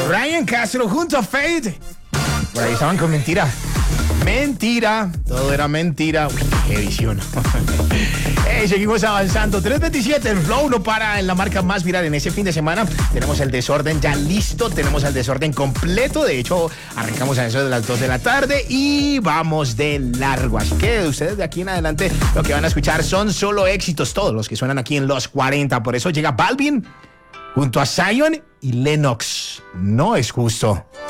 Ryan Castro junto a Fade. Por ahí estaban con mentira. Mentira, todo era mentira. Uy, qué visión. Seguimos avanzando. 327, el flow no para en la marca más viral en ese fin de semana. Tenemos el desorden ya listo, tenemos el desorden completo. De hecho, arrancamos a eso de las 2 de la tarde y vamos de largo. Así que ustedes de aquí en adelante lo que van a escuchar son solo éxitos, todos los que suenan aquí en los 40. Por eso llega Balvin junto a Zion y Lennox. No es justo.